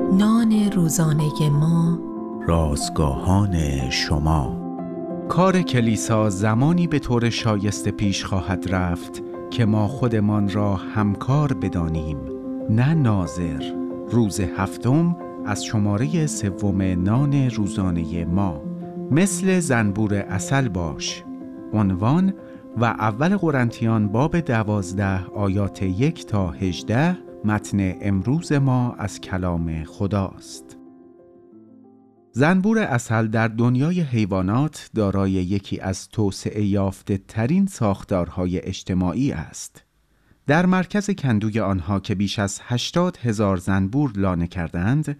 نان روزانه ما، رازگاهان شما. کار کلیسا زمانی به طور شایسته پیش خواهد رفت که ما خودمان را همکار بدانیم، نه ناظر. روز هفتم از شماره 3 نان روزانه ما. مثل زنبور عسل باش. عنوان و اول قرنتیان باب 12 آیات 1 تا 18 متن امروز ما از کلام خداست. زنبور عسل در دنیای حیوانات دارای یکی از توسعه یافته ترین ساختارهای اجتماعی است. در مرکز کندوی آنها که بیش از 80,000 زنبور لانه کردند،